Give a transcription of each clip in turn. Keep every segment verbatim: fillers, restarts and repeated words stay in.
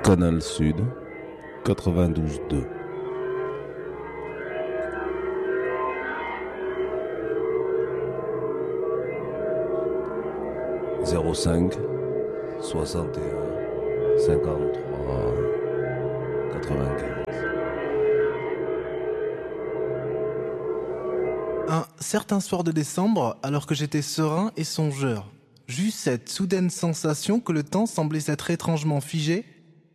Canal Sud, quatre-vingt-douze deux. zéro cinq soixante et un cinquante-trois quatre-vingt-quinze. Un certain soir de décembre, alors que j'étais serein et songeur, j'eus cette soudaine sensation que le temps semblait s'être étrangement figé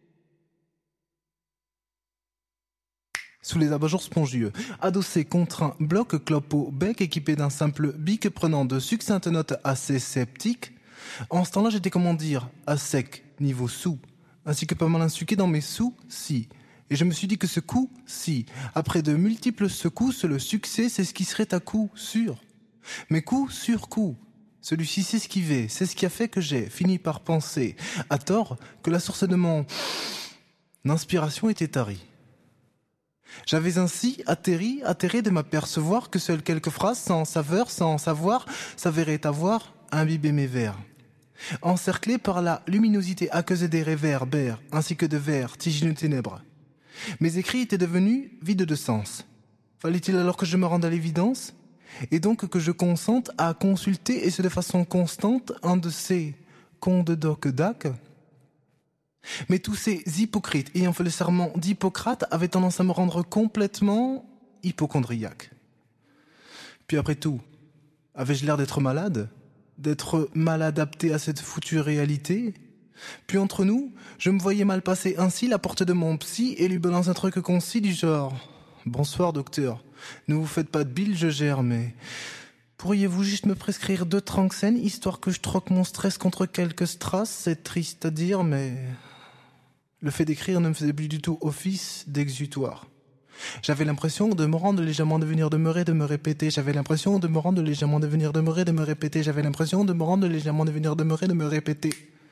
sous les abat-jours spongieux, adossé contre un bloc clope au bec équipé d'un simple bic prenant de succinctes notes assez sceptiques. En ce temps-là, j'étais, comment dire, à sec, niveau sous, ainsi que pas mal insuqué dans mes sous, si. Et je me suis dit que ce coup, si, après de multiples secousses, le succès, c'est ce qui serait à coup sûr. Mais coup sur coup, celui-ci s'esquivait, c'est ce qui a fait que j'ai fini par penser, à tort, que la source de mon inspiration était tarie. J'avais ainsi atterri, atterré de m'apercevoir que seules quelques phrases sans saveur, sans savoir, s'avéraient avoir imbibé mes vers. Encerclé par la luminosité aqueuse des réverbères, ainsi que de vertigineux ténèbres. Mes écrits étaient devenus vides de sens. Fallait-il alors que je me rende à l'évidence ? Et donc que je consente à consulter, et ce de façon constante, un de ces contes doc dac. Mais tous ces hypocrites, ayant fait le serment d'Hippocrate, avaient tendance à me rendre complètement hypocondriaque. Puis après tout, avais-je l'air d'être malade ? D'être mal adapté à cette foutue réalité ? Puis entre nous, je me voyais mal passer ainsi la porte de mon psy et lui balance un truc concis du genre « Bonsoir docteur, ne vous faites pas de bile, je gère, mais pourriez-vous juste me prescrire deux tranxènes histoire que je troque mon stress contre quelques strass ? C'est triste à dire, mais le fait d'écrire ne me faisait plus du tout office d'exutoire. » J'avais l'impression de me rendre légèrement, de venir demeurer, de me répéter. J'avais l'impression de me rendre légèrement, de venir demeurer, de me répéter. J'avais l'impression de me rendre légèrement, de venir demeurer, de me répéter.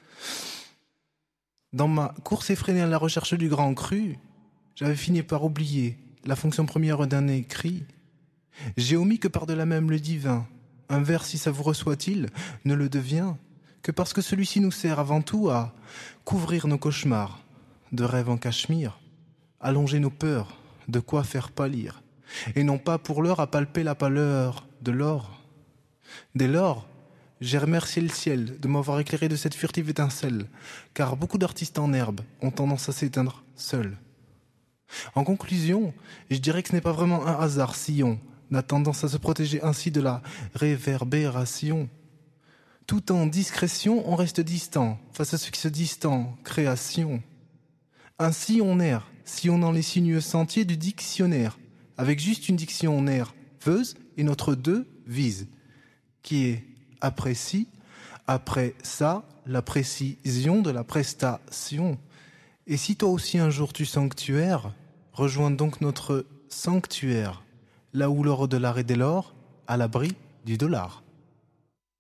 Dans ma course effrénée à la recherche du grand cru, j'avais fini par oublier la fonction première d'un écrit. J'ai omis que par-delà même le divin, un vers si savoureux soit-il, ne le devient que parce que celui-ci nous sert avant tout à couvrir nos cauchemars de rêves en cachemire, allonger nos peurs, de quoi faire pâlir, et non pas pour l'heure à palper la pâleur de l'or. Dès lors, j'ai remercié le ciel de m'avoir éclairé de cette furtive étincelle, car beaucoup d'artistes en herbe ont tendance à s'éteindre seuls. En conclusion, je dirais que ce n'est pas vraiment un hasard si on a tendance à se protéger ainsi de la réverbération. Tout en discrétion, on reste distant face à ce qui se distend, création. Ainsi on erre, si on dans les sinueux sentiers du dictionnaire, avec juste une diction nerveuse et notre deux vise, qui est après si, après ça, la précision de la prestation. Et si toi aussi un jour tu sanctuaires, rejoins donc notre sanctuaire, là où l'or de l'art est dès lors, à l'abri du dollar.